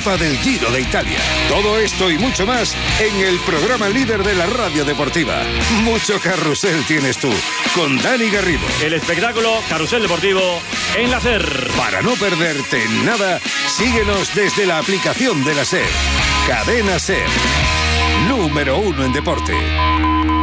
etapa del Giro de Italia. Todo esto y mucho más en el programa líder de la radio deportiva. Mucho carrusel tienes tú, con Dani Garrido. El espectáculo Carrusel Deportivo en la SER. Para no perderte nada, síguenos desde la aplicación de la SER. Cadena SER. Número 1 en deporte.